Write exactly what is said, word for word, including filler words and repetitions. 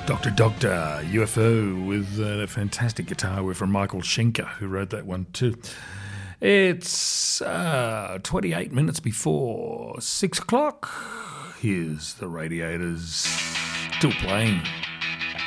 Doctor Doctor, U F O, with a fantastic guitar work from Michael Schenker, who wrote that one too. It's uh, twenty-eight minutes before six o'clock. Here's the Radiators still playing.